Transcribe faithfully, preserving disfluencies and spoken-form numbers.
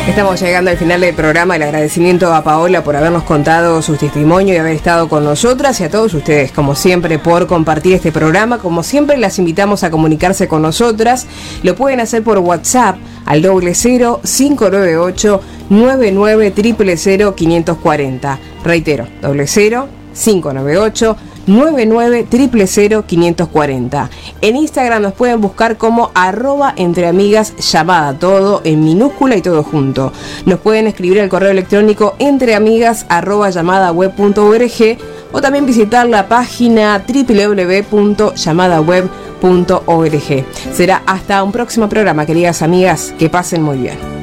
Estamos llegando al final del programa. El agradecimiento a Paola por habernos contado su testimonio y haber estado con nosotras, y a todos ustedes, como siempre, por compartir este programa. Como siempre, las invitamos a comunicarse con nosotras. Lo pueden hacer por WhatsApp al doble cero cinco nueve ocho nueve nueve cero cero cero quinientos cuarenta. Reitero, doble cero cinco nueve ocho nueve nueve cero cero cero quinientos cuarenta. En Instagram nos pueden buscar como arroba entre amigas llamada, todo en minúscula y todo junto. Nos pueden escribir al correo electrónico entreamigas arroba llamadaweb punto org, o también visitar la página doble u doble u doble u punto llamadaweb punto org. Será hasta un próximo programa, queridas amigas, que pasen muy bien.